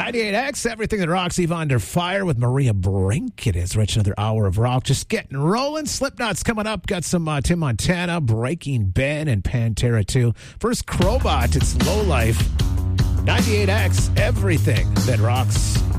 98X, everything that rocks, Eve Under Fire with Maria Brink. It is Rich, another hour of rock. Just getting rolling. Slipknot's coming up. Got some Tim Montana, Breaking Ben, and Pantera too. First, Crowbot, it's Low Life. 98X, everything that rocks.